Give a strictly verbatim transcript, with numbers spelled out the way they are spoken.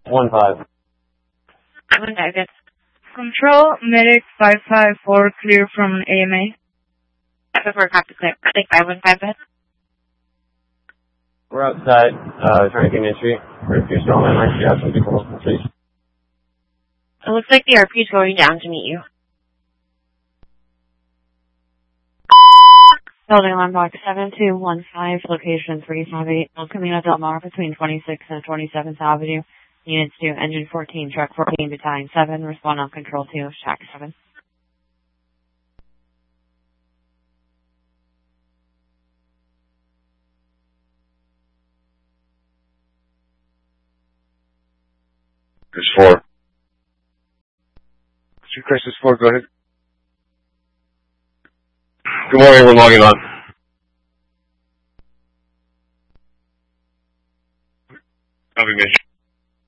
One five. One five, yes. Control, medic five five four, clear from A M A. five five four, copy, clear. Take five one five, ahead. We're outside, uh, trying to get entry. If you're still in, like, you have some people, please. It looks like the R P is going down to meet you. Building alarm box seven two one five, location three five eight, El Camino Del Mar between twenty-sixth and twenty-seventh Avenue. Units two, engine fourteen, truck fourteen, battalion seven, respond on control two, shack seven. There's four. Street Crisis four, go ahead. Good morning, we're logging on. Copy, Mitch.